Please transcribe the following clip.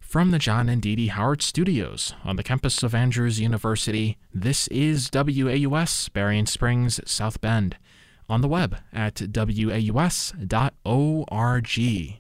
From the John and Dee Dee Howard Studios on the campus of Andrews University, this is WAUS, Berrien Springs, South Bend, on the web at waus.org.